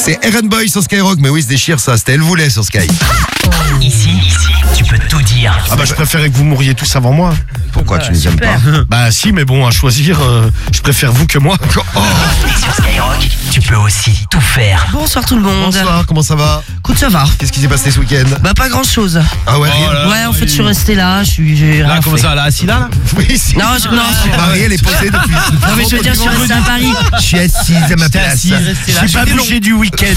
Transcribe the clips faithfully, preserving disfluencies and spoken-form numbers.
C'est Aaron Boy sur Skyrock, mais oui, se déchire ça, c'était Elle voulait sur Sky. Ici, ici, tu peux tout dire. Ah bah je préférais que vous mouriez tous avant moi. Pourquoi tu nous aimes pas? Bah si, mais bon, à choisir, euh, je préfère vous que moi. Oh. Et sur Skyrock, tu peux aussi tout faire. Bonsoir tout le monde. Bonsoir, comment ça va? Écoute, ça va. Qu'est-ce qui s'est passé ce week-end? Bah pas grand chose. Ah ouais, rien. là, Ouais, en fait, il- je suis resté là, je suis. j'ai Là, rien comment fait. ça, là, assis là, là Oui, si. Non, je, non, je, Marie, elle est posée depuis. non, mais je veux dire, je suis resté à Paris. Je suis assise à ma place. assis, restez là. J'ai pas bougé du week-end.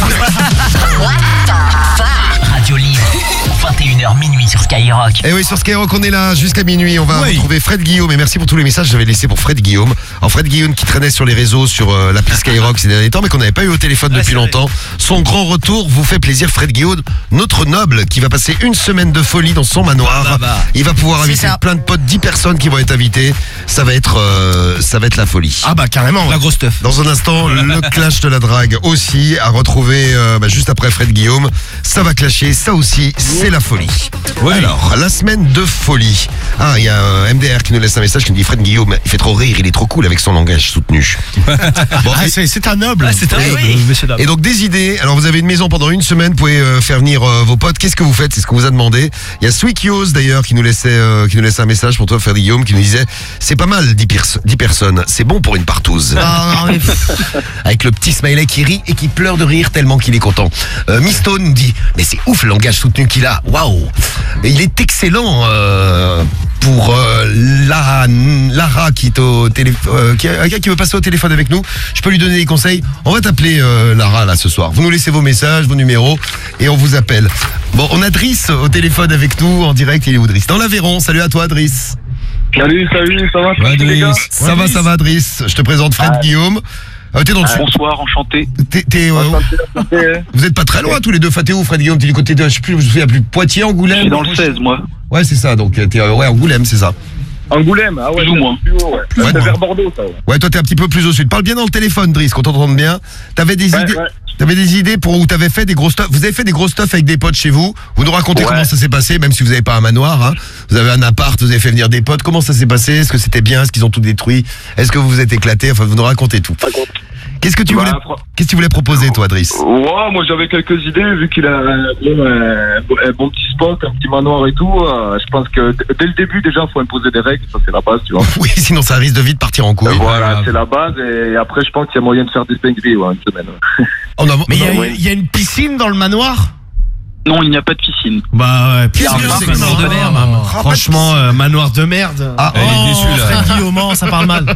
Radio Libre, vingt et une heures minuit sur Skyrock. Et oui, sur Skyrock, on est là jusqu'à minuit. On va Oui. retrouver Fred Guillaume. Et merci pour tous les messages que j'avais laissés pour Fred Guillaume. Alors, Fred Guillaume qui traînait sur les réseaux, sur euh, l'appli Skyrock ces derniers temps, mais qu'on n'avait pas eu au téléphone depuis longtemps. Son grand retour vous fait plaisir, Fred Guillaume, notre noble, qui va passer une semaine de folie dans son manoir. Ah bah bah. Il va pouvoir C'est inviter ça. plein de potes, dix personnes qui vont être invitées. Ça va être, euh, ça va être la folie. Ah bah carrément. La grosse teuf. Dans un instant, le clash de la drague aussi, à retrouver euh, bah, juste après Fred Guillaume. Ça va clasher, ça aussi, c'est la folie. Oui. Alors, la semaine de folie. Ah, il y a un M D R qui nous laisse un message qui nous dit Fred Guillaume, il fait trop rire, il est trop cool avec son langage soutenu. Bon, Ah, et, c'est, c'est un noble. Ah, c'est un Oui. euh, messieurs dames. et donc des idées. Alors vous avez une maison pendant une semaine, vous pouvez euh, faire venir euh, vos potes. Qu'est-ce que vous faites? C'est ce qu'on vous a demandé. Il y a Sweekios d'ailleurs qui nous laissait euh, qui nous laissait un message pour toi, Fred Guillaume, qui nous disait c'est pas mal dix pers- dix personnes, c'est bon pour une partouze. Ah, non, mais pff, Avec le petit smiley qui rit et qui pleure de rire tellement qu'il est content. Euh, Misto nous dit mais c'est ouf le langage soutenu qu'il a. Waouh. Et il est excellent euh, pour euh, Lara, Lara qui est au téléphone, euh, qui, a- qui veut passer au téléphone avec nous. Je peux lui donner des conseils. On va t'appeler euh, Lara là ce soir. Vous nous laissez vos messages, vos numéros et on vous appelle. Bon, on a Driss au téléphone avec nous en direct. Il est où Driss? Dans l'Aveyron. Salut à toi Driss. Salut, salut, ça va, Ouais, les gars? Driss. Ça va, ça va Driss. Je te présente Fred Ah. Guillaume. Euh, t'es dans le sud. Bonsoir, enchanté. T'es- t'es, euh, Enchanté, enchanté. Vous êtes pas très loin tous les deux. Enfin, t'es où Fred Guillaume? T'es du côté de, je sais plus, je me souviens plus, Poitiers, Angoulême? Je suis dans le seize, moi. Ouais, c'est ça. Donc t'es euh, ouais, Angoulême, c'est ça. Angoulême, ah ouais. Plus ou c'est moins. plus haut, ouais. Ouais, C'est bon. vers Bordeaux, ça, ouais. Ouais, toi t'es un petit peu plus au sud. Parle bien dans le téléphone, Driss, qu'on t'entende bien. T'avais des Ouais, idées. ouais. T'avais des idées pour où t'avais fait des gros stuff. Vous avez fait des gros stuff avec des potes chez vous. Vous nous racontez Ouais. comment ça s'est passé, même si vous n'avez pas un manoir. Hein. Vous avez un appart, vous avez fait venir des potes. Comment ça s'est passé? Est-ce que c'était bien? Est-ce qu'ils ont tout détruit? Est-ce que vous vous êtes éclaté? Enfin, vous nous racontez tout. Qu'est-ce que tu Bah, voulais, fr- qu'est-ce que tu voulais proposer, toi, Driss? Ouais, moi j'avais quelques idées, vu qu'il a un bon, euh, bon- un bon petit spot, un petit manoir et tout. euh, je pense que d- dès le début, déjà, il faut imposer des règles, ça c'est la base, tu vois. Oui, sinon ça risque de vite partir en couille. Euh, voilà, grave. c'est la base, et après, je pense qu'il y a moyen de faire des dingueries, ouais, une semaine. ouais. On a- Mais il y, on a- a- il y a une piscine dans le manoir? Non, il n'y a pas de piscine. Bah ouais, Qu'est-ce putain, que un c'est que manoir ça de merde. Oh, Franchement, euh, manoir de merde. Ah, Elle est déçue, là. Fred Guillaume, ça parle mal.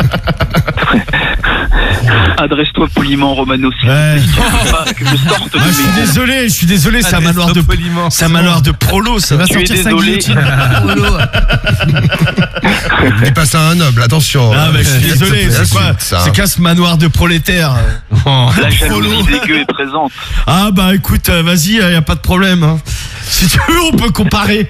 Adresse-toi poliment, Romano, si Ouais. pas que je sorte de Ah, je suis mes désolé, je suis désolé, c'est un manoir de, c'est un manoir de prolo, ça va Tu es sortir sa désolé. guillotine. dis pas ça à un noble, attention. Ah bah je suis Euh, désolé, c'est quoi? ça, hein. C'est qu'un ce manoir de prolétaires. La Prolo. jalousie dégueu est présente. Ah bah écoute, euh, vas-y, y a pas de problème. Hein. Si tu veux, on peut comparer.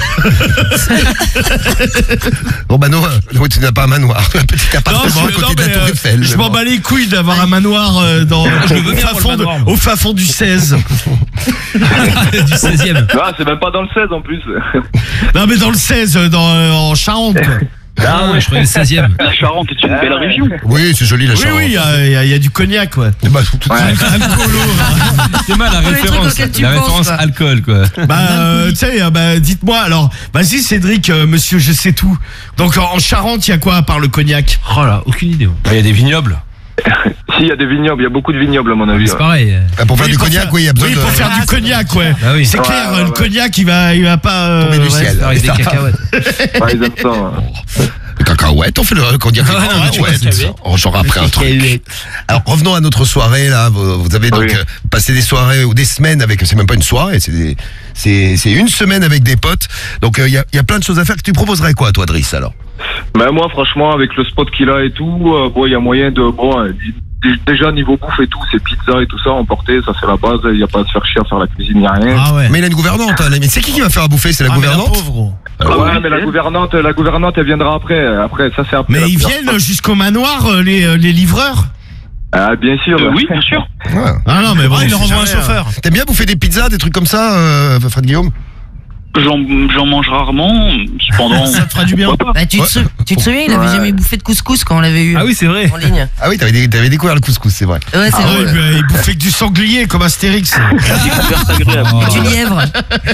Bon bah non, oui, tu n'as pas un manoir, un petit Non, appartement à je- côté non, de la mais, Tour euh, Eiffel. je mais m'en bon. bats les couilles d'avoir un manoir euh, dans, Je le veux au, bien fin pour fond le de- manoir, moi. au fin fond du seize. Du seizième. Ah, c'est même pas dans le seize en plus. Non mais dans le seize, euh, dans, euh, en Charente. quoi. Ah ouais, je croyais le seizième. La Charente est une belle région. Oui, c'est joli la Oui, Charente. oui, il y a, il y a- il y a du cognac, ouais. Bah, tout, tout- C'est mal la les trucs référence. auxquels tu La penses, référence quoi. alcool, quoi. Bah, euh, tu sais, euh, bah, dites-moi, alors, vas-y Cédric, euh, monsieur, je sais tout. Donc en, en Charente, il y a quoi à part le cognac? Oh là, aucune idée. Il y a des vignobles. Si, il y a des vignobles, il y a beaucoup de vignobles à mon avis. C'est ouais. pareil. Ah, pour faire Oui, du pour cognac, faire- oui, il y a besoin oui, de... pour faire du cognac, ouais. Ah oui. C'est Ouais, clair, ouais, le ouais. cognac, il va, il va pas... euh, Tomber du ouais, ciel. Avec des Ça. cacahuètes. Ouais, ils aiment ça. ouais. Le cacahuète, on fait le cognac avec Ouais, des non, mais tu cacahuètes. vois, c'est Oh, j'aurai après un truc. Alors revenons à notre soirée là. Vous, vous avez donc Oui. euh, passé des soirées ou des semaines avec. C'est même pas une soirée, c'est des- c'est c'est une semaine avec des potes. Donc il y, a, y a plein de choses à faire. Tu proposerais quoi, toi, Driss, alors? Mais moi, franchement, avec le spot qu'il a et tout, euh, bon, il y a moyen de. Bon, euh, d- déjà, niveau bouffe et tout, c'est pizza et tout ça, emporter, ça c'est la base. Il n'y a pas à se faire chier à faire la cuisine, il n'y a rien. Ah ouais. Mais il a une gouvernante. Hein. Mais c'est qui qui va faire à bouffer? C'est la Ah, mais la gouvernante? pauvre, gros. Ah ouais, mais la gouvernante, la gouvernante, elle viendra après. Après, ça c'est après. Mais la ils gouvernante. viennent jusqu'au manoir, euh, les, euh, les livreurs? Ah, bien sûr. oui, bien sûr. Ouais. Ah non, mais bon, Ah, il leur c'est envoie un jamais, chauffeur. T'aimes bien bouffer des pizzas, des trucs comme ça, euh, Fred Guillaume? J'en, j'en mange rarement, cependant. Ça te fera du bien. Pourquoi pas. Bah, tu, te, sou- tu te souviens, il avait Ouais. jamais bouffé de couscous quand on l'avait eu Ah oui, c'est vrai. en ligne. Ah oui, t'avais, dé- t'avais découvert le couscous, c'est vrai. Ouais, c'est Ah vrai. ouais, mais il bouffait que du sanglier comme Astérix. Découverte agréable. Oh. Du lièvre.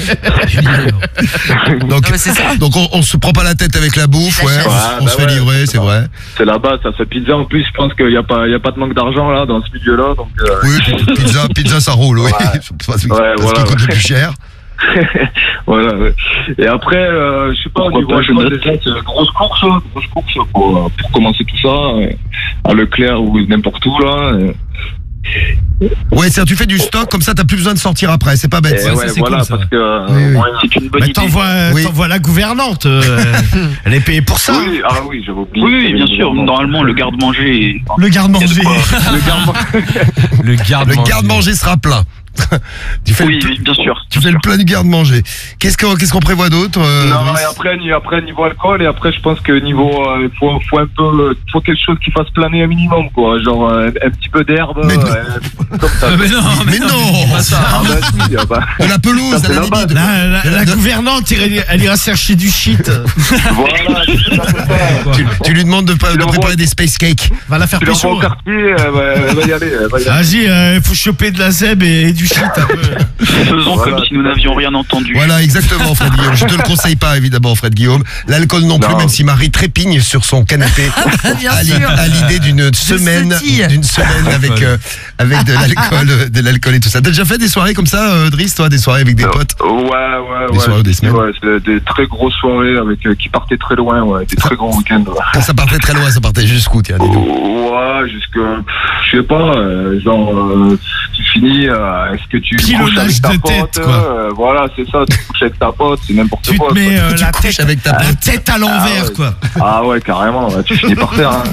Donc, Ah, bah, c'est ça. donc on, on se prend pas la tête avec la bouffe, ouais, Ouais, on, on bah se fait ouais, livrer, c'est c'est ça. vrai. C'est la base, ça fait pizza en plus. Je pense qu'il n'y a pas, il y a pas de manque d'argent là dans ce milieu-là, donc. euh, Oui, pizza, pizza ça roule, oui. Ouais. C'est pas celui- Ouais, parce voilà, qu'il coûte le ouais. plus cher. voilà. Ouais. Et après, euh, je sais pas, au Pourquoi niveau pas, je alcool, note. déjà, c'est une grosse course, hein, grosse course pour, euh, pour commencer tout ça, euh, à Leclerc ou n'importe où là. euh. Ouais, c'est tu fais du stock, comme ça t'as plus besoin de sortir après, c'est pas bête. Et ça. ça, ouais, c'est voilà, cool, ça. parce que euh, Oui, oui. ouais, C'est une bonne Mais idée. t'envoies, Oui. t'envoies la gouvernante. euh, elle est payée pour ça. oui, ah oui, j'avais oublié. Oui, oui, bien sûr. Normalement, le garde-manger. est- Le garde-manger. Le garde Le garde. Le garde-manger sera plein. tu fais, Oui, le, oui, bien sûr. tu fais le plein du garde-manger. Qu'est-ce qu'on qu'est-ce qu'on prévoit d'autre euh, Non, Brice et après, ni- après niveau alcool, et après je pense que niveau, euh, faut, faut un peu, faut quelque chose qui fasse planer un minimum, quoi. Genre euh, un, un petit peu d'herbe, Mais non. euh, comme ça. Ah, mais non, Mais non, pas ça. Ah bah si, ah bah, de la pelouse, Ça, à c'est la la base. limite. La, la- la gouvernante, elle, elle ira chercher du shit. voilà, c'est tout à fait ça. Tu, tu lui demandes de, pas- Tu de l'envoies- préparer des space cakes. Va la faire Tu l'envoies pécho. au quartier, elle va, elle va y aller, elle va y aller. Vas-y, euh, il faut choper de la zèbre et, et du shit un peu. Faisons Voilà, comme si nous n'avions rien entendu. Voilà, exactement, Fred Guillaume. Je te le conseille pas, évidemment, Fred Guillaume. L'alcool non plus, Non. même si Marie trépigne sur son canapé Bien à l'i- sûr. à l'idée d'une semaine, sautille. d'une semaine avec euh, avec de l'alcool, euh, de l'alcool et tout ça. T'as déjà fait des soirées comme ça, euh, Driss, toi, des soirées avec des potes? Ouais, ouais, Des ouais. soirées ou des semaines. Ouais, c'est des très grosses soirées avec, euh, qui partaient très loin, ouais, des très grands week-ends. Ouais. Quand ça partait très loin, ça partait jusqu'où, tiens, dis-nous. Ouais, jusque, pff, je sais pas, euh, genre, euh, tu finis, euh, est-ce que tu Pilonnage couches avec ta de pote, tête, quoi. euh, voilà, c'est ça, tu couches avec ta pote, c'est n'importe Tu quoi. te mets quoi. euh, Tu la, couches tête, avec ta la pote. tête à l'envers, Ah ouais. quoi. Ah ouais, carrément, ouais, tu finis par terre. Hein.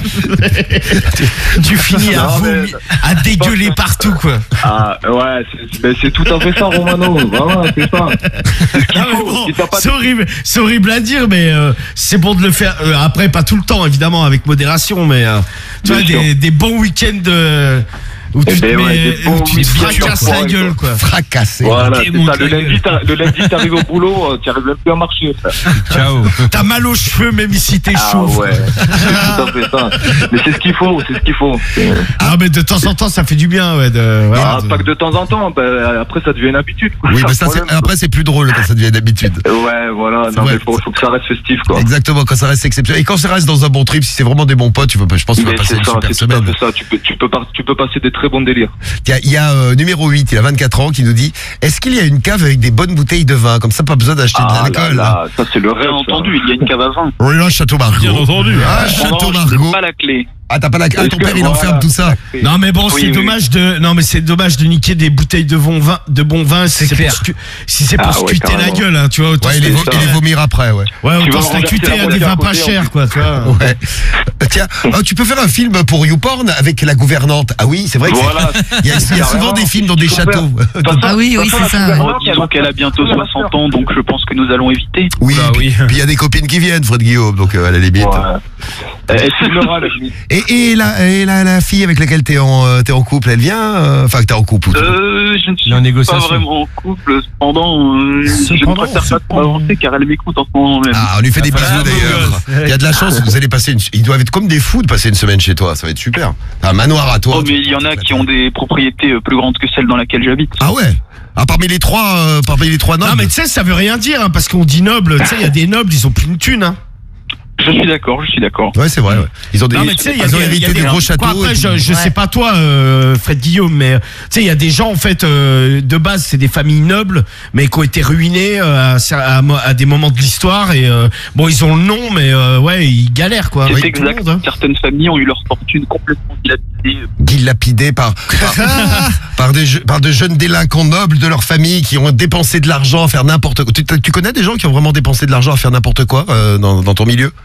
Tu finis à, Non, mais- vomi- à dégueuler partout, quoi. Ah ouais, c'est- ben, c'est tout à fait ça, Romano, vraiment, c'est ça. Non, mais bon, Si t'as pas de- c'est horrible, c'est horrible à dire, mais euh, c'est bon de le faire. euh, après, pas tout le temps, évidemment, avec modération, mais euh, tu Bien vois, sûr. des, des bons week-ends euh, où Eh tu te ben ouais, mets, des bons où tu te week-ends fracasses sur la point, gueule, quoi. Fracassé. Voilà, c'est Démonte ça. Le la lundi, gueule. t'as- le lundi, t'arrives au boulot, euh, tu arrives même plus à marcher. frère. Ciao. T'as mal aux cheveux, même si t'es Ah chaud. ouais, c'est tout à fait ça. Mais c'est ce qu'il faut, c'est ce qu'il faut. Ah, mais de temps en temps, ça fait du bien, ouais. De, voilà, Ah, de- pas que de temps en temps, ben, après ça devient une habitude. Quoi. Oui, C'est mais un ça, c'est, problème. après, c'est plus drôle quand ça devient d'habitude. Ouais, voilà, C'est non, vrai. mais faut, faut que ça reste festif, quoi. Exactement, quand ça reste exceptionnel. Et quand ça reste dans un bon trip, si c'est vraiment des bons potes, tu peux, je pense que tu vas Mais passer c'est une ça, super c'est tout à semaine. fait ça. Tu peux, tu peux, par- tu peux passer des très bons délires. Tiens, il y a euh, numéro huit, il a vingt-quatre ans, qui nous dit, est-ce qu'il y a une cave avec des bonnes bouteilles de vin? Comme ça, pas besoin d'acheter de Ah là l'alcool. là, ça c'est le rêve. Bien ça. entendu, il y a une cave à vin. Oui, là, Château Margaux. Bien entendu. Ah, En Château revanche, je Margaux. n'ai pas la clé. Ah, t'as pas la... Ah, ton Est-ce que- père, il voilà. enferme tout ça. Non mais bon, Oui, c'est oui. dommage de non mais c'est dommage de niquer des bouteilles de bon vin, de bon vin si C'est c'est pour clair. se cu- si c'est pour Ah se ouais, cuiter la carrément. gueule, hein, tu vois. Autant Ouais, se il les, la- vo- il les vomir après, ouais. ouais, Tu autant vas se la renverser cuiter la à des bouteille à vins pas côté, en chers, plus. quoi, tu vois. Ouais. Tiens, oh, tu peux faire un film pour YouPorn avec la gouvernante. Ah oui, c'est vrai que Voilà. c'est- il y a, il y a souvent des films dans des Il faut faire. châteaux. Ah oui, oui, c'est ça. Oh, disons qu'elle a bientôt soixante ans, donc je pense que nous allons éviter. Oui, Oula, puis oui. puis il y a des copines qui viennent, Fred Guillaume, donc euh, à la limite. Ouais. Elle elle filmera, la limite. Et, et, la, et la, la fille avec laquelle t'es en, euh, t'es en couple, elle vient euh, Enfin, que t'es en couple. ou- Euh, je ne suis Il est en pas négociation. vraiment en couple, cependant, euh, je ne Cependant, préfère pas trop cependant. avancer car elle m'écoute en ce moment même. Ah, on lui fait des Ah, bisous beau d'ailleurs. gosse. Il y a de la chance, vous allez passer une... Ils doivent être comme des fous de passer une semaine chez toi, ça va être super. T'as un manoir à toi. Oh, mais il y en a qui ont des propriétés euh, plus grandes que celle dans laquelle j'habite. Ah ouais. Ah, parmi les trois, euh, parmi les trois nobles. Non mais tu sais, ça veut rien dire, hein, parce qu'on dit noble. Tu sais, il y a des nobles, ils ont plus de thunes. Hein. Je suis d'accord, je suis d'accord. Ouais, c'est vrai. Ouais. Ils ont des, Non mais tu sais, il y a ils ont des, il y hérité a des gros Quoi, châteaux. après, et je, puis- je sais Ouais. pas toi, euh, Fred Guillaume, mais tu sais, il y a des gens en fait euh, de base, c'est des familles nobles, mais qui ont été ruinés euh, à, à- à des moments de l'histoire et euh, bon, ils ont le nom, mais euh, ouais, ils galèrent quoi. C'est Oui, tout le exact. monde, hein. Certaines familles ont eu leur fortune complètement dilapidée. dilapidés par, par, par, des, je- par de jeunes délinquants nobles de leur famille qui ont dépensé de l'argent à faire n'importe quoi. Tu, tu connais des gens qui ont vraiment dépensé de l'argent à faire n'importe quoi euh, dans, dans ton milieu?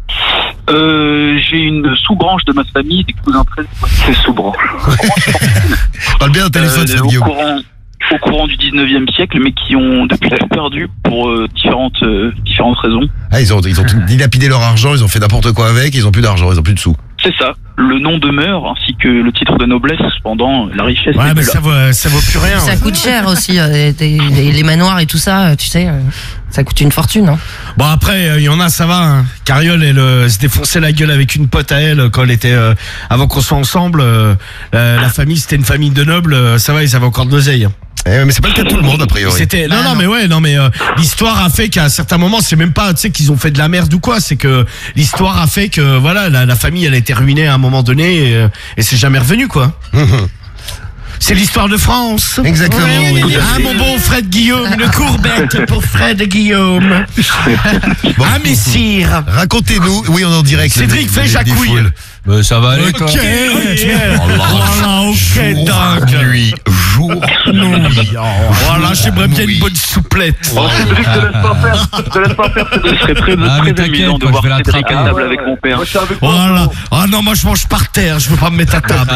Euh, j'ai une sous-branche de ma famille, des cousins très... C'est sous-branche. Parle bien au téléphone, Euh, Fred au Guillaume. courant, au courant du dix-neuvième siècle, mais qui ont depuis tout perdu pour euh, différentes, euh, différentes raisons. Ah, ils ont, ils ont dilapidé leur argent, ils ont fait n'importe quoi avec, ils ont plus d'argent, ils ont plus de sous. C'est ça. Le nom demeure, ainsi que le titre de noblesse. Cependant, la richesse Ouais, n'est mais plus là. ça vaut, ça vaut plus rien. Ça ouais. coûte cher aussi, euh, des- des- les manoirs et tout ça, euh, tu sais. euh. Ça coûte une fortune, hein. Bon après, il y en a, ça va. Hein. Carriole, elle euh, se défonçait la gueule avec une pote à elle quand elle était euh, avant qu'on soit ensemble. Euh, la, la famille, c'était une famille de nobles. euh, ça va, ils avaient encore de l'oseille. Hein. Eh, mais c'est pas le cas de tout le monde, a priori. C'était non, Ah, non, non. mais ouais, non, mais euh, l'histoire a fait qu'à un certain moment, c'est même pas, tu sais, qu'ils ont fait de la merde ou quoi. C'est que l'histoire a fait que voilà, la, la famille, elle a été ruinée à un moment donné et, euh, et c'est jamais revenu, quoi. C'est l'histoire de France. Exactement. Oui, oui. ah, mon bon Fred Guillaume, une courbette pour Fred Guillaume. Ah, messire. Racontez-nous. Oui, on est en direct. Cédric, fais jacouille. Bah, ça va aller, Ok, toi. ok. Voilà, ok, dingue. Nuit, jour. Voilà, j'aimerais bien Oui. une bonne souplette. Oh, Cédric, te laisse pas faire. Te laisse pas faire. Ce serait très, Ah, mais très t'inquiète, amusant de quand voir je vais la Cédric traquer. à table avec mon père. Moi, je suis avec toi. Voilà. Ah non, moi je mange par terre, je veux pas me mettre à table.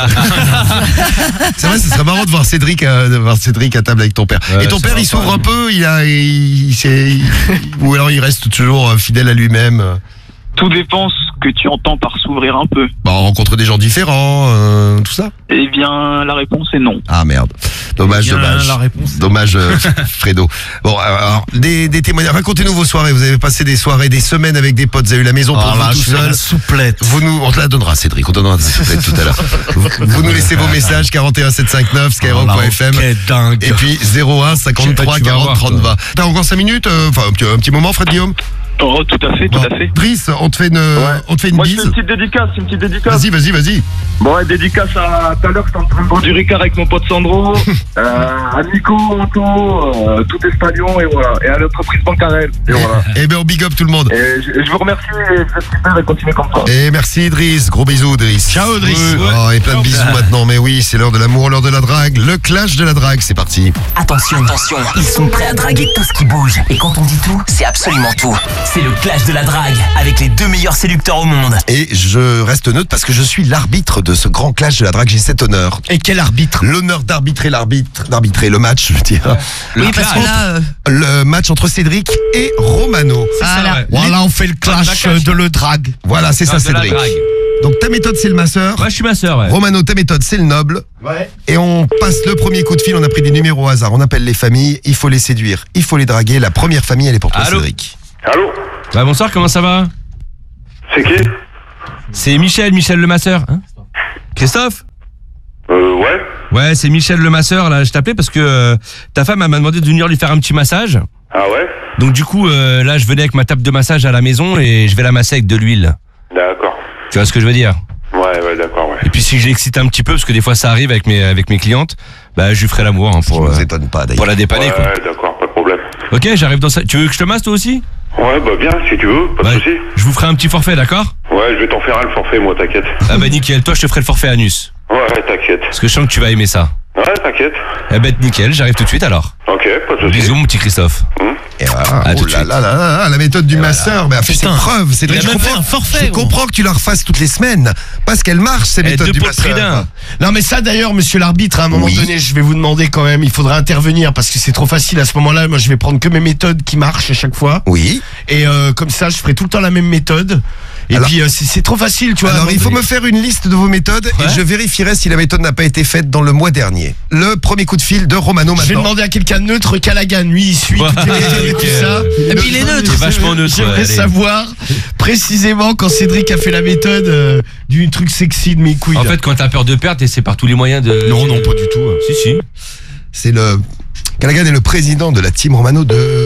C'est vrai, ce serait marrant de voir Cédric, euh, de voir Cédric à table avec ton père. Ouais, Et ton c'est père, il sympa. s'ouvre un peu, il a, il, il, c'est- il- ou alors il reste toujours euh, fidèle à lui-même. euh. Tout dépend ce que tu entends par s'ouvrir un peu. Bah, rencontrer des gens différents, euh, tout ça. Eh bien, la réponse est non. Ah merde. Dommage, Bien, dommage. la réponse. Dommage, euh, Fredo. Bon, euh, alors, des, des témoignages. Racontez-nous vos soirées. Vous avez passé des soirées, des semaines avec des potes. Vous avez eu la maison pour Oh vous là, tout je fais seul. la souplette. Vous nous, on te la donnera, Cédric. On te donnera la souplette tout à l'heure. Vous, vous nous laissez vos messages quarante et un sept cent cinquante-neuf skyrock point f m. Ok, dingue. Et puis zéro un cinquante-trois Tu vas quarante voir, trente toi. vingt. T'as encore cinq minutes euh, Enfin, un petit, un petit moment, Fred Guillaume. Oh, tout à fait, tout Bon, à fait. Driss, on te fait une, on te fait une Moi, je bise. fais une petite dédicace, une petite dédicace. Vas-y, vas-y, vas-y. Bon, ouais, dédicace à tout à l'heure, j'étais en train de boire du Ricard avec mon pote Sandro, euh, à Nico, Anto, euh, tout Espagnon, et voilà. Et à l'entreprise Bancarel, et voilà. Eh ben, on big up tout le monde. Et je, je vous remercie, et vous êtes super, et continuez comme ça. Et merci Driss, gros bisous Driss. Ciao, Driss. Ouais. Ouais. Oh, et plein de bisous maintenant, mais oui, c'est l'heure de l'amour, l'heure de la drague, le clash de la drague, c'est parti. Attention, attention, ils sont prêts à draguer tout ce qui bouge. Et quand on dit tout, c'est absolument tout. C'est le clash de la drague avec les deux meilleurs séducteurs au monde. Et je reste neutre parce que je suis l'arbitre de ce grand clash de la drague, j'ai cet honneur. Et quel arbitre? L'honneur d'arbitrer l'arbitre, d'arbitrer le match, je veux dire. Oui, parce que là, euh, Le match entre Cédric et Romano. voilà. ouais. Voilà, on fait le clash La clash. de le drag. Voilà, c'est ça Ah, de la Cédric. drague. Donc ta méthode c'est le masseur. Ouais, je suis ma sœur, ouais. Romano, ta méthode c'est le noble. Ouais. Et on passe le premier coup de fil, on a pris des numéros au hasard. On appelle les familles, il faut les séduire, il faut les draguer. La première famille, elle est pour toi Allô Cédric. Allô? Bah, bonsoir, comment ça va? C'est qui? C'est Michel, Michel le masseur. Hein Christophe? Euh, ouais. Ouais, c'est Michel le masseur, là. Je t'appelais parce que euh, ta femme elle m'a demandé de venir lui faire un petit massage. Ah ouais? Donc, du coup, euh, là, je venais avec ma table de massage à la maison et je vais la masser avec de l'huile. D'accord. Tu vois ce que je veux dire? Ouais, ouais, d'accord, ouais. Et puis, si je l'excite un petit peu, parce que des fois, ça arrive avec mes, avec mes clientes, bah, je lui ferai l'amour hein, Ce qui pour, ne nous euh, étonne pas d'ailleurs. pour la dépanner, Ouais, quoi. ouais, d'accord, pas de problème. Ok, j'arrive dans ça. Tu veux que je te masse, toi aussi? Ouais, bah bien, si tu veux, pas de Ouais, soucis. je vous ferai un petit forfait, d'accord? Ouais, je vais t'en faire un le forfait, moi, t'inquiète. Ah bah nickel, toi je te ferai le forfait anus. Ouais, t'inquiète. Parce que je sens que tu vas aimer ça. Ouais, t'inquiète. Eh ben nickel, j'arrive tout de suite alors. Ok, pas de soucis. Bisous mon petit Christophe. Et voilà. À Oh tout de là suite. là là là là, la méthode du masseur, mais a fait ses Putain. preuves. Cédric, Il a je même fait comprends, un forfait, je gros. comprends que tu la refasses toutes les semaines parce qu'elle marche ces Eh, méthodes deux du pour le prix masseur. d'un. Non mais ça d'ailleurs monsieur l'arbitre à un moment Oui. donné je vais vous demander quand même, il faudra intervenir parce que c'est trop facile à ce moment-là, moi je vais prendre que mes méthodes qui marchent à chaque fois Oui. et euh, comme ça je ferai tout le temps la même méthode et Alors- puis euh, c'est c'est trop facile tu vois. à un Alors moment il faut donné. me faire une liste de vos méthodes Ouais. et je vérifierai si la méthode n'a pas été faite dans le mois dernier. Le premier coup de fil de Romano Je vais maintenant. demander à quelqu'un de neutre, Callaghan, lui il suit toutes les Ouais, méthodes et ok. tout ça. Et puis il est neutre. C'est vachement neutre. ouais, J'aimerais allez. savoir précisément quand Cédric a fait la méthode euh, du truc sexy de mes couilles. En là. fait, quand t'as peur de perdre, c'est par tous les moyens de. Non, non, pas du tout. Si, si. C'est le Callaghan est le président de la team Romano de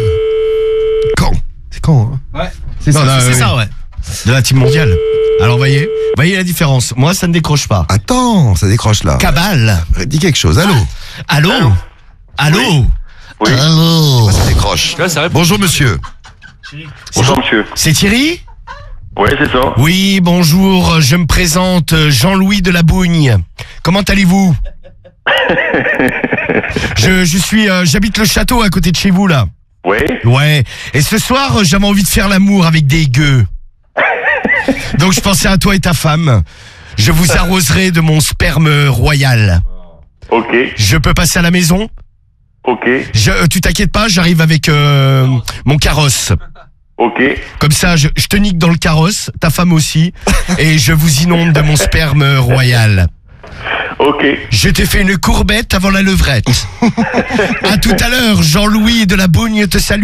Caen. C'est Caen. Hein Ouais. C'est ça. Non, non, c'est oui, ça. oui. De la team mondiale. Alors voyez, voyez la différence. Moi ça ne décroche pas. Attends, ça décroche là. Cabale. Dis quelque chose. Allô. Allô. Allô. Oui. Allô. Ça décroche. Tu vois, ça répond. Bonjour monsieur. Bonjour, monsieur. C'est Thierry? Ouais, c'est ça. Oui, bonjour, je me présente euh, Jean-Louis de la Bougne. Comment allez-vous? je, je suis, euh, j'habite le château à côté de chez vous là. Ouais. Ouais. Et ce soir, euh, j'avais envie de faire l'amour avec des gueux. Donc je pensais à toi et ta femme. Je vous arroserai de mon sperme royal. Ok, Je peux passer à la maison? ok, Je, euh, tu t'inquiètes pas, j'arrive avec euh, mon carrosse. ok. Comme ça, je, je te nique dans le carrosse, ta femme aussi, et je vous inonde de mon sperme royal. Ok. Je t'ai fait une courbette avant la levrette. À tout à l'heure, Jean-Louis de la Bougne te salue.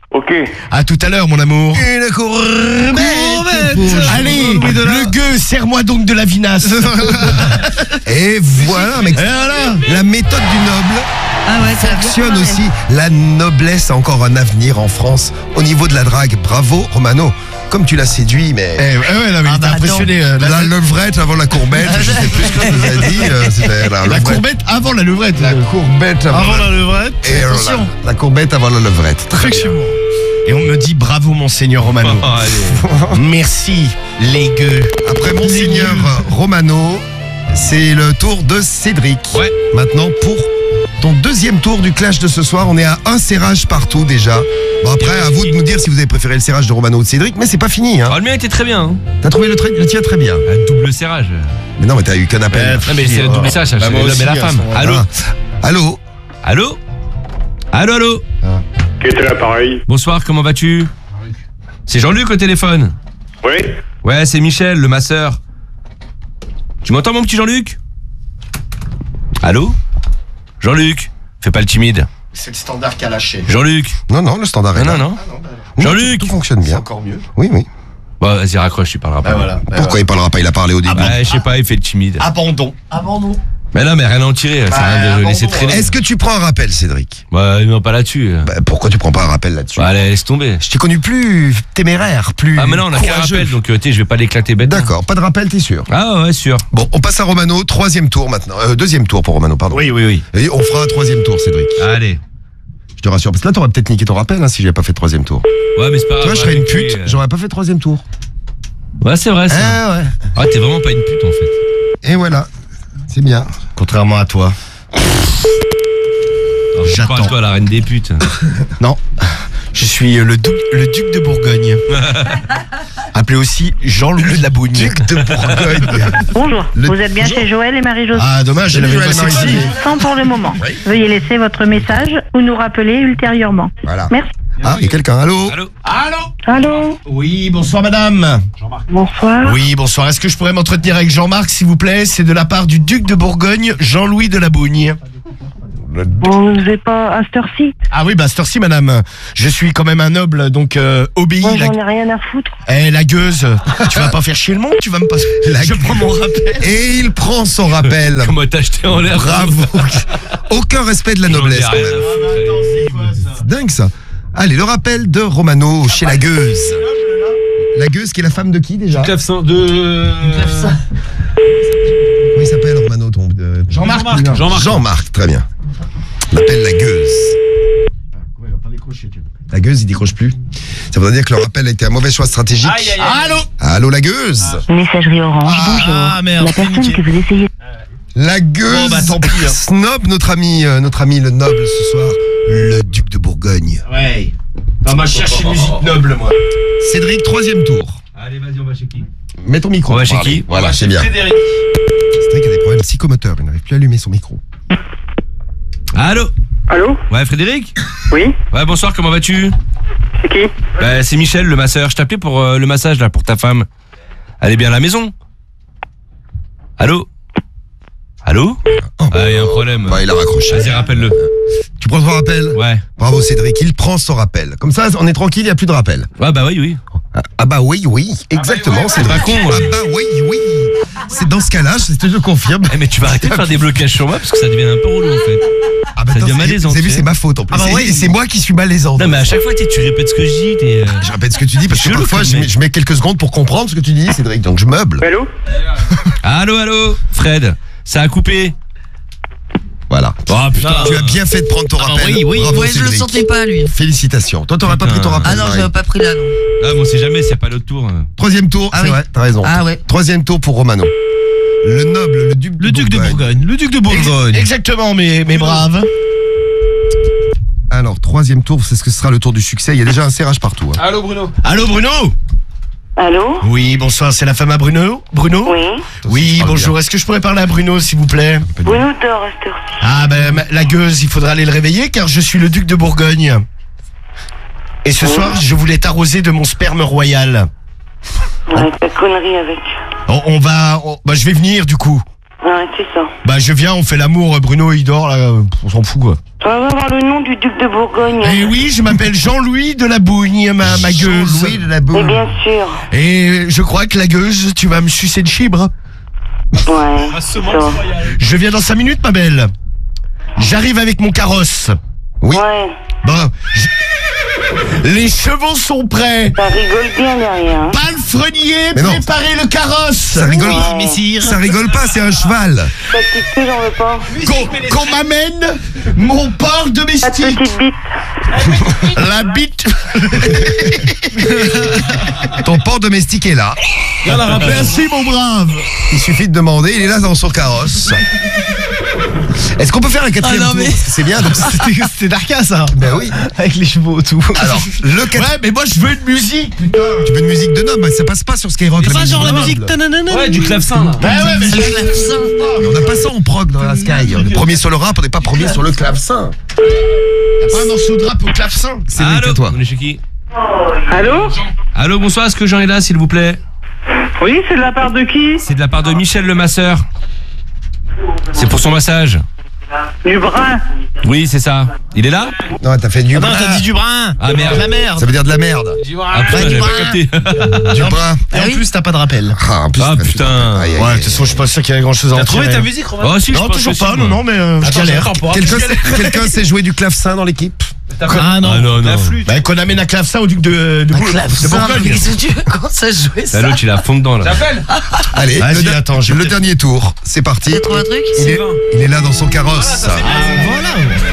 Ok. À tout à l'heure, mon amour. Une courbette. Allez, le gueux, serre-moi donc de la vinasse. Et voilà, mec. voilà. La méthode du noble Ah ouais, ça fonctionne aussi. La noblesse a encore un avenir en France au niveau de la drague. Bravo, Romano. Comme tu l'as séduit, mais... Eh, ouais, ouais, non, mais Ah il bah, t'a impressionné. euh, la, La levrette avant la courbette, je sais plus ce que tu nous as dit. euh, C'était la, la levrette. courbette avant la levrette. La courbette avant, Avant la... la levrette. Et euh, Attention. la, la courbette avant la levrette. Très bien. Effectivement. Et on me dit bravo, monseigneur Romano. Oh, allez. Merci, les gueux. Après Monseigneur Romano, c'est le tour de Cédric. Ouais. Maintenant, pour ton deuxième tour du clash de ce soir, on est à un serrage partout déjà. Bon, après, à vous de nous dire si vous avez préféré le serrage de Romano ou de Cédric, mais c'est pas fini. Hein. Oh, le mien était très bien. Hein. T'as trouvé le, tra- le tien très bien. Un double serrage. Mais non, mais t'as eu qu'un appel. Non, mais c'est le double serrage, ça, Bah, c'est moi l'homme aussi, et la à femme. ce moment-là. Allô Ah. Allô Allô Allô, allô Qui était l'appareil? Bonsoir, comment vas-tu? C'est Jean-Luc au téléphone. Oui. Ouais, c'est Michel, le masseur. Tu m'entends, mon petit Jean-Luc? Allô Jean-Luc, fais pas le timide. C'est le standard qui a lâché. Jean-Luc. Non, non, le standard est Non, là. non, non. Oui, Jean-Luc. tout, tout fonctionne bien. Encore mieux. Oui, oui. Bon, vas-y, raccroche, tu parleras pas. Bah voilà. Bah, Pourquoi il parlera pas? Il a parlé au début. Ouais, je sais pas, il fait le timide. Abandon. Abandon. Mais non, mais rien à en tirer, ça Bah, rien de abandon, laisser traîner. Est-ce que tu prends un rappel, Cédric? Bah, non, pas là-dessus. Bah, pourquoi tu prends pas un rappel là-dessus? Bah, allez, laisse tomber. Je t'ai connu plus téméraire, plus Ah, mais non, on a qu'un courageux. rappel, donc, euh, tu sais, je vais pas l'éclater bête. D'accord, pas de rappel, t'es sûr? Ah, ouais, sûr. Bon, on passe à Romano, troisième tour maintenant. Euh, deuxième tour pour Romano, pardon. Oui, oui, oui. Et on fera un troisième tour, Cédric. Allez. Je te rassure, parce que là, t'aurais peut-être niqué ton rappel hein, si j'avais pas fait troisième tour. Ouais, mais c'est pas grave. Toi, je serais ouais, une puis, pute, euh, j'aurais pas fait troisième tour. Ouais, c'est vrai, ça. Ah ouais. Ah, t'es vraiment pas une pute, en fait. Et voilà, c'est bien. Contrairement à toi. Alors, je J'attends. parle toi, la reine des putes. Non. Je suis euh, le, duc, le duc de Bourgogne. Appelé aussi Jean-Louis de la Bougne. Duc de Bourgogne. Bonjour, Le- vous êtes bien chez Joël et Marie-Josée. Ah, dommage, elle avait Joël, pas c'est sexy. qui Sans pour le moment. Veuillez laisser votre message ou nous rappeler ultérieurement. Voilà. Merci. Ah, il y a quelqu'un, allô? Allô Allô? Allô? Oui, bonsoir madame. Bonsoir. Oui, bonsoir. Est-ce que je pourrais m'entretenir avec Jean-Marc, s'il vous plaît? C'est de la part du duc de Bourgogne, Jean-Louis de la Bougne. Vous n'êtes pas à cette heure-ci? Ah oui, bah, cette heure-ci, madame. Je suis quand même un noble, donc euh, obéis. Moi, La... j'en ai rien à foutre. Eh, la gueuse, tu vas pas faire chier le monde, tu vas me passer. La Je gueuse. prends mon rappel. Et il prend son rappel. Comment t'as acheté en l'air? Bravo. Aucun respect de la J'en ai noblesse, quand rien à même. foutre. C'est dingue, ça. Allez, le rappel de Romano chez la gueuse. La gueuse qui est la femme de qui, déjà? Clavecin de... Comment il s'appelle, Romano, ton... euh, Jean-Marc. Jean-Marc. Jean-Marc, très bien. On l'appelle la gueuse. La gueuse, il décroche plus. Ça voudrait dire que le rappel a été un mauvais choix stratégique. Aïe, aïe, aïe. Allô? Allô, la gueuse. Messagerie Orange, Ah, bonjour. merde, La personne niqué. que vous essayez... La gueuse. Bon, bah, tant pis, hein. Snob, notre ami, euh, notre ami le noble ce soir. Le duc de Bourgogne. Ouais. Non, moi, je cherche une musique noble, moi. Cédric, troisième tour. Allez, vas-y, on va chez qui? Mets ton micro. On va pour chez parler. qui? Voilà, c'est bien. Frédéric. Cédric a des problèmes psychomoteurs. Il n'arrive plus à allumer son micro. Allô? Allô? Ouais, Frédéric? Oui? Ouais, bonsoir, comment vas-tu? C'est qui? Bah, c'est Michel, le masseur. Je t'appelais pour euh, le massage, là, pour ta femme. Elle est bien à la maison? Allô? Allô? Oh, Ah, il y a un problème. Bah, il a raccroché. Vas-y, rappelle-le. Tu prends ton rappel? Ouais. Bravo Cédric, il prend son rappel. Comme ça, on est tranquille, il n'y a plus de rappel. Ouais, bah oui, oui. Ah, ah bah oui, oui, exactement, c'est pas con, Ah ouais. bah oui, oui. C'est dans ce cas-là, je te le confirme. Eh, mais tu vas arrêter de faire des blocages sur moi parce que ça devient un peu relou, en fait. Ah bah Ça attends, devient c'est- malaisant, Vous avez tu vu, sais. c'est ma faute en plus. Ah bah Et- oui. et c'est moi qui suis malaisant. Non, mais à chaque fois, tu sais, tu répètes ce que je dis, t'es. euh, Je répète ce que tu dis parce que Chelou, parfois comme je mets, mec. je mets quelques secondes pour comprendre ce que tu dis, Cédric. Donc je meuble. Allô? Allô, allô? Fred, ça a coupé? Voilà. Oh putain. Tu as bien fait de prendre ton Ah bah rappel. oui, oui. Bravo, Ouais, je le Cédric. sentais pas, lui. Félicitations. Toi, t'aurais pas Putain. pris ton rappel. Ah non, je Marie. l'avais pas pris là, non. Ah, bon, on sait jamais s'il n'y a pas l'autre tour. euh. Troisième tour, Ah c'est oui. vrai, t'as raison. Ah ouais. Troisième tour pour Romano. Le noble, le duc de Le duc de Bourgogne. Le duc de Bourgogne. Exactement, mes, mes braves. Alors, troisième tour, c'est ce que ce sera le tour du succès. Il y a déjà un serrage partout. hein. Allô, Bruno? Allô, Bruno? Allô? Oui, bonsoir, c'est la femme à Bruno? Bruno? Oui. Oui, parle bonjour. Est-ce que je pourrais parler à Bruno, s'il vous plaît? Bruno dort à cette heure-ci. Ah ben ma- la gueuse, il faudra aller le réveiller car je suis le duc de Bourgogne. Et ce soir, je voulais t'arroser de mon sperme royal. Arrête ta connerie avec. On, on va, on- bah je vais venir du coup. Ouais, c'est ça. Bah je viens, on fait l'amour, Bruno il dort là, on s'en fout quoi. Tu vas avoir le nom du duc de Bourgogne. Eh oui, je m'appelle Jean-Louis de la Bougne, ma, ma gueuse. Jean-Louis de la Mais Bougne. bien sûr. Et je crois que la gueuse, tu vas me sucer le chibre. Ouais. ça. Je viens dans cinq minutes, ma belle. J'arrive avec mon carrosse. Oui. Ouais. Bon, je- les chevaux sont prêts. Ça rigole bien derrière. Hein. Palefrenier, Mais non. préparez le carrosse. Ça rigole, Ouais. messire. ça rigole pas, c'est un cheval. Ta petite queue, j'en veux pas. Qu'on qu'on m'amène mon porc Pas de domestique. petite bite. La bite. Ton porc domestique est là. Merci, mon brave. Il suffit de demander, il est là dans son carrosse. Est-ce qu'on peut faire un quatrième Ah non, tour mais- Parce que c'est bien. Donc... C'était c'était Darka, ça. Ben oui. Avec les chevaux, tout. Alors, le quatrième. Ouais, mais moi, je veux une musique. Tu veux une musique de noble, ça passe pas sur Skyrock. C'est la pas genre la de musique. noble. tananana. Ouais, du clavecin là. Bah ouais, mais Le clavecin. Mais on n'a pas ça en prog dans la Sky. On est premier sur le rap, on n'est pas premier sur le clavecin. pas un morceau de rap au clavecin. C'est mieux Allô que toi. On est chez qui? Allô? Allô, bonsoir, est-ce que Jean est là, s'il vous plaît? Oui, c'est de la part de qui? C'est de la part de Michel le masseur. C'est pour son massage. Du Brun. Oui, c'est ça. Il est là? Non, t'as fait du Non, brin. t'as dit du brin. Ah merde. La merde. Ça veut dire de la merde. Ah putain, j'avais pas capté. Du brin. Et en plus, t'as pas de rappel. Ah, en plus, Ah, t'as fait- putain. Aïe, aïe, Ouais, de aïe. toute façon, je suis pas sûr qu'il y ait grand chose à en tirer. musique, Romain? Oh si, je Non, pense toujours aussi, pas, moi. non, non, mais euh, je galère. Quelqu'un sait- Quelqu'un sait jouer du clavecin dans l'équipe? Ah non. Ah non, non. Bah, qu'on amène un clavecin au duc de, de, Un Bourg- de clavecin. Bourgogne. Mais qu'est-ce que tu veux quand ça jouait Là, ça? l'autre, il a fond dedans là. Allez, Vas-y, le, da- attends, je vais le peut-être- dernier tour, c'est parti. Tu trouves un truc? Il est, il est là dans son carrosse. Ah, voilà.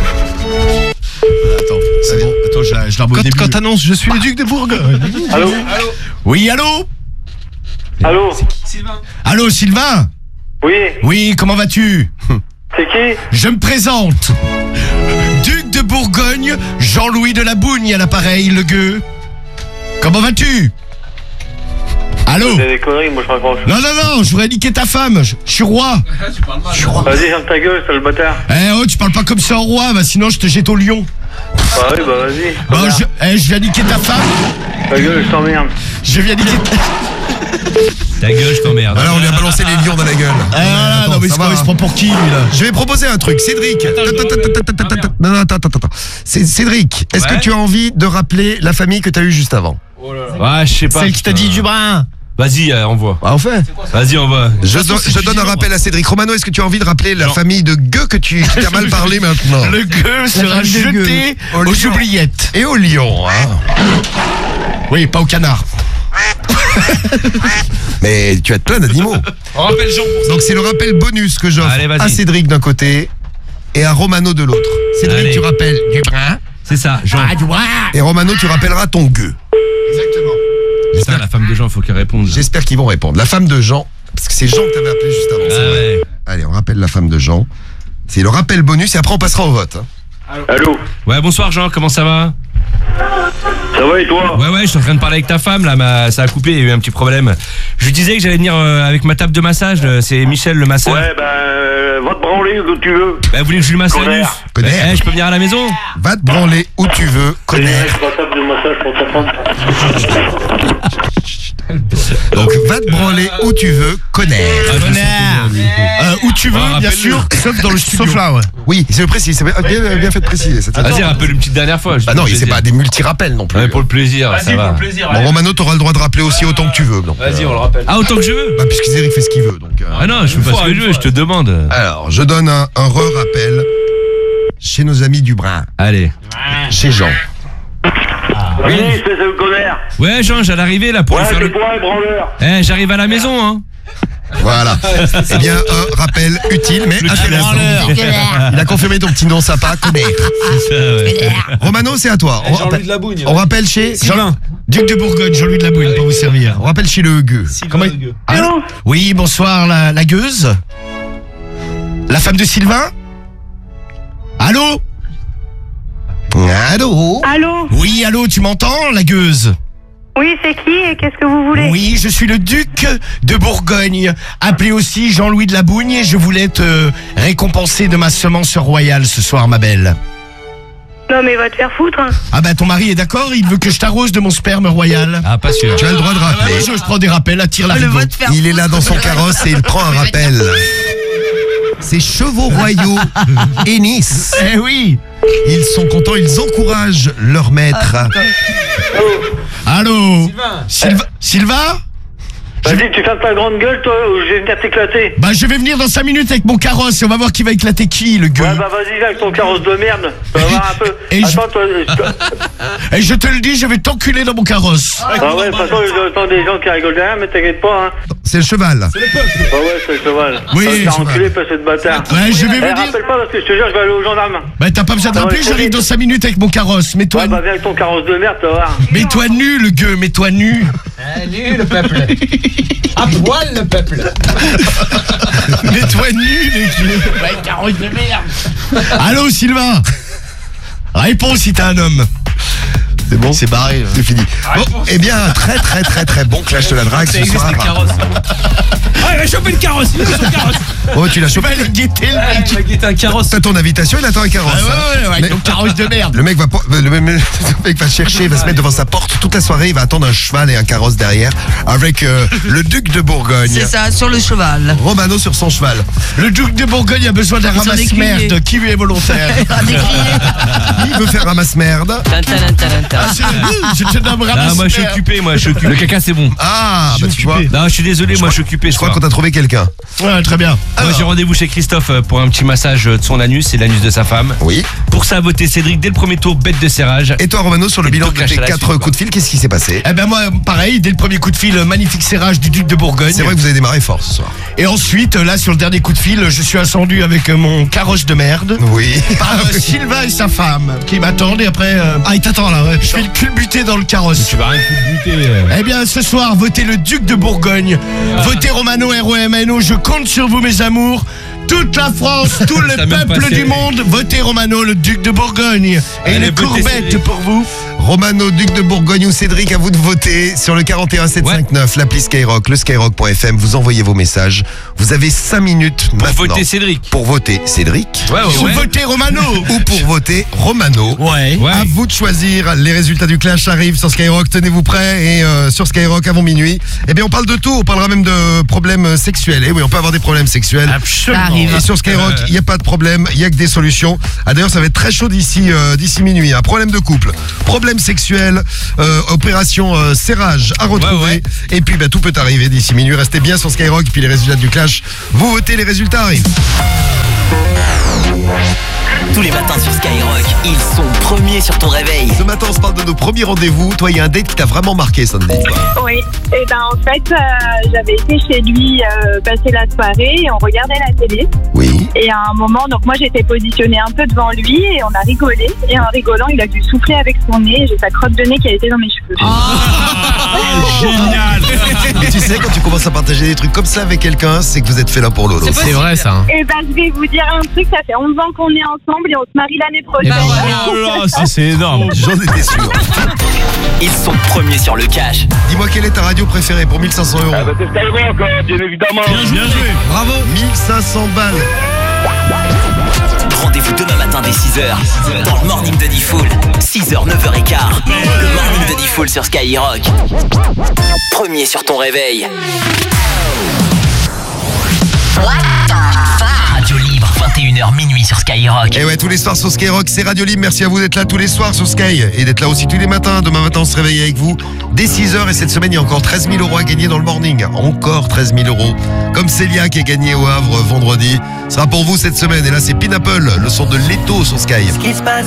Attends, c'est bon. Attends, je, la- je la remets au Quand, début. quand t'annonces je suis le duc de Bourgogne. Allô? Oui, allô? Allô? Allô, Sylvain? Oui, Oui, comment vas-tu? c'est qui? Je me présente. Duc de Bourgogne, Jean-Louis de la Bougne à l'appareil, le gueux. Comment vas-tu? Allô? C'est des conneries, moi je raccroche. Non, non, non, je voudrais niquer ta femme. Je je suis roi. Vas-y, ferme ta gueule, sale bâtard. Eh oh, tu parles pas comme ça au roi, bah, sinon je te jette au lion. Bah oui, bah vas-y. Bah, Regarde. je, eh, je viens niquer ta femme. Ta gueule, je t'emmerde. Je viens niquer ta... Ta gueule, je t'emmerde. Alors, on lui a balancé les lions dans la gueule. Eh, voilà, Attends, non, mais ça c'est va, quoi, il se hein. prend pour qui, lui, là? Je vais proposer un truc. Cédric. Non, non, attends, attends, attends. C'est- Cédric, est-ce Ouais. que tu as envie de rappeler la famille que tu as eue juste avant? Ouais, je sais pas. Celle qui t'a dit du brin. Vas-y, euh, envoie. Bah, on fait. Vas-y, envoie. Je, don- je donne un rappel à Cédric. Romano, est-ce que tu as envie de rappeler la famille de gueux que tu qui t'a mal parlé maintenant? Le gueux sera famille de jeté gueux. Au aux lion. oubliettes. Et au lion, hein. Oui, pas au canard. Mais tu as plein d'animaux. On rappelle Jean pour Donc c'est le rappel bonus que j'offre Allez, vas-y. à Cédric d'un côté et à Romano de l'autre. Cédric, Allez. tu rappelles du brin C'est ça, Jean. et Romano, tu rappelleras ton gueux. Putain, la femme de Jean, faut qu'elle réponde. là. J'espère qu'ils vont répondre. La femme de Jean, parce que c'est Jean que t'avais appelé juste avant. c'est Ah vrai. ouais. Allez, on rappelle la femme de Jean. C'est le rappel bonus et après on passera au vote. hein. Allô? Ouais, bonsoir Jean, comment ça va? Ça va et toi? Ouais, ouais, je suis en train de parler avec ta femme là, ma... ça a coupé, il y a eu un petit problème. Je lui disais que j'allais venir euh, avec ma table de massage, euh, c'est Michel le masseur. Ouais, bah, euh, va te branler où tu veux. Bah, vous voulez que je lui masse la Connard. nuque? Connard. Eh, je peux venir à la maison? Va te branler où tu veux, C'est connard. une table de massage pour ta femme. Donc va te branler où tu veux, connard. Ah, je le sens tout bien, lui. Euh, où tu veux, Ah, bien rappelle-le. sûr, sauf dans le studio. Sauf là, ouais. Oui, c'est précis, c'est bien, bien fait de préciser. c'est- Vas-y, rappelle une petite dernière fois. Bah non, c'est pas des multi-rappels non plus. Ouais, pour le plaisir, ça va. Bon, Romano, t'auras le droit de rappeler aussi autant que tu veux. Donc, Vas-y, euh, on le rappelle. Ah, autant que je veux? Bah, puisque Cédric fait ce qu'il veut. Donc, euh, Ah non, je fais pas ce que je veux, je te demande. Alors, je donne un, un re-rappel chez nos amis du Brin, Allez. chez Jean. Oui, espèce de connard. Ouais, Jean, j'allais arriver là pour Ouais, lui faire c'est le... toi, un branleur. Eh, j'arrive à la maison, hein. Voilà. Eh bien, un rappel utile, mais intéressant. Il a confirmé ton petit nom sympa, connard. C'est ça, ouais. Romano, c'est à toi. On rappelle, de la Bougne. on rappelle chez Jean, Duc de Bourgogne, Jean-Louis de la Bougne, pour vous servir. On rappelle chez le gueux. Comment il- Allô? Oui, bonsoir, la, la gueuse. La femme de Sylvain? Allô? Allô? Allô? Oui, allô, tu m'entends, la gueuse? Oui, c'est qui et qu'est-ce que vous voulez? Oui, je suis le duc de Bourgogne, appelé aussi Jean-Louis de la Bougne, et je voulais te récompenser de ma semence royale ce soir, ma belle. Non, mais va te faire foutre. Hein. Ah bah ton mari est d'accord, il veut que je t'arrose de mon sperme royal. Ah, pas sûr. Tu as le droit de Ah, rappeler. moi, je, je prends des rappels, attire la Le rigo. va te faire Il est là dans son carrosse et il prend un rappel. c'est Chevaux Royaux et Nice. Eh oui. Ils sont contents, ils encouragent leur maître. Allô Sylvain Sylvain Vas-y, tu fermes ta grande gueule, toi, ou je vais venir t'éclater. Bah je vais venir dans cinq minutes avec mon carrosse et on va voir qui va éclater qui, le gueule. Ouais, bah vas-y, viens avec ton carrosse de merde. Tu vas voir un peu. Et Attends, je... toi. Et je te le dis, je vais t'enculer dans mon carrosse. Ah ouais, de toute façon, j'entends des gens qui rigolent derrière, mais t'inquiète pas, hein. C'est le cheval. C'est le peuple. Ouais, ouais, c'est le cheval. Oui, Ça le va cheval. enculer, pas cette bâtard. Ouais, je vais Eh, vous dire. rappelle pas, parce que je te jure, je vais aller aux gendarmes. Bah t'as pas besoin de Ça va, rappeler, je j'arrive te dans dis. cinq minutes avec mon carrosse. Mets-toi Ouais, bah viens avec ton carrosse de merde, tu vas voir. Mets-toi nu, le gueux, mets-toi nu. Nu, le peuple. À poil, le peuple. Mets-toi nu, les gueux. Ouais, carrosse de merde. Allô, Sylvain. Réponds si t'es un homme. C'est bon, c'est barré, c'est fini. Bon, eh bien, très très très très bon clash de la drague ce soir. Ah, il va choper une carrosse, il va choper une carrosse. Oh, tu l'as chopé. Il va guetter le Ah, mec. il va guetter un carrosse. T'as ton invitation, il attend un carrosse. Ah ouais, ouais, ouais, Mais- avec ton carrosse de merde. Le mec va pas- le mec, le mec va chercher, il va se mettre devant sa porte toute la soirée, il va attendre un cheval et un carrosse derrière avec euh, le duc de Bourgogne. C'est ça, sur le cheval. Romano sur son cheval. Le duc de Bourgogne a besoin d'un besoin ramasse-merde. d'écuyer. Qui lui est volontaire? Il veut faire ramasse-merde. Ah, c'est- Je te donne Ah, moi je suis occupé, moi je suis occupé. Le caca c'est bon. Ah, bah tu vois. Non, je suis désolé, moi je suis occupé. Je crois qu'on t'a trouvé quelqu'un. Ouais, très bien. Moi j'ai rendez-vous chez Christophe euh, pour un petit massage de son anus et l'anus de sa femme. Oui. Pour ça, voter Cédric dès le premier tour, bête de serrage. Et toi, Romano, sur le Et bilan tout de clash tes à la quatre suite, coups de fil, qu'est-ce qui s'est passé? Eh ben moi, pareil, dès le premier coup de fil, euh, magnifique serrage du duc de Bourgogne. C'est vrai que vous avez démarré fort ce soir. Et ensuite, euh, là, sur le dernier coup de fil, je suis ascendu avec euh, mon carrosse de merde. Oui. Par euh, Sylvain et sa femme, qui m'attendent et après... euh, Ah, il t'attend là, ouais. Je vais le culbuter dans le carrosse. Tu vas rien culbuter. Eh bien, ce soir, votez le duc de Bourgogne. Votez Romano, R O M N O. Je compte sur vous, mes amours. Toute la France, tout le Ça a même peuple passé. du monde, votez Romano, le duc de Bourgogne. Et Allez, une votez courbette Cédric. pour vous. Romano, duc de Bourgogne ou Cédric, à vous de voter sur le quarante et un sept cent cinquante-neuf, l'appli Skyrock, le skyrock point f m. Vous envoyez vos messages. Vous avez cinq minutes Pour maintenant voter Cédric. pour voter Cédric Ouais, ouais, Ou ouais. votez Romano. ou pour voter Romano. Ouais. Ouais. À vous de choisir. Les résultats du clash arrivent sur Skyrock. Tenez-vous prêts. Et euh, sur Skyrock avant minuit, eh bien, on parle de tout. On parlera même de problèmes sexuels. Et oui, on peut avoir des problèmes sexuels. Absolument. Ça arrive. Et sur Skyrock, il n'y a pas de problème, il n'y a que des solutions. Ah, d'ailleurs, ça va être très chaud d'ici euh, d'ici minuit. Un problème de couple, problème sexuel, euh, opération euh, serrage à retrouver. Ouais, ouais. Et puis, bah, tout peut arriver d'ici minuit. Restez bien sur Skyrock. Puis les résultats du clash, vous votez, les résultats arrivent. Tous les matins sur Skyrock, ils sont premiers sur ton réveil. Ce matin, on se parle de nos premiers rendez-vous. Toi, il y a un date qui t'a vraiment marqué, Sandy. Oui, et ben en fait, euh, j'avais été chez lui euh, passer la soirée et on regardait la télé. Oui. Et à un moment, donc moi j'étais positionnée un peu devant lui et on a rigolé. Et en rigolant, il a dû souffler avec son nez et j'ai sa crotte de nez qui a été dans mes cheveux. Génial. Et tu sais, quand tu commences à partager des trucs comme ça avec quelqu'un, c'est que vous êtes fait l'un pour l'autre. C'est vrai ça. Et ben je vais vous dire un truc, ça fait onze ans qu'on est ensemble et on se marie l'année prochaine. Oh là, ça, c'est énorme. J'en étais sûr. Ils sont premiers sur le cash. Dis-moi, quelle est ta radio préférée pour mille cinq cents euros? Ah bah c'est Skyrock, hein, bien évidemment. Bien joué. Bravo. mille cinq cents balles. Rendez-vous demain matin dès six heures dans le Morning de Diffoul. six heures, neuf heures quinze. Le Morning de Diffoul sur Skyrock. Premier sur ton réveil. Radio libre, vingt et une heures minuit sur Skyrock. Et ouais, tous les soirs sur Skyrock, c'est Radio Libre. Merci à vous d'être là tous les soirs sur Sky et d'être là aussi tous les matins. Demain matin, on se réveille avec vous dès six heures. Et cette semaine, il y a encore treize mille euros à gagner dans le morning. Encore treize mille euros. Comme Célia qui a gagné au Havre vendredi. Ce sera pour vous cette semaine. Et là, c'est Pineapple, le son de Leto sur Sky.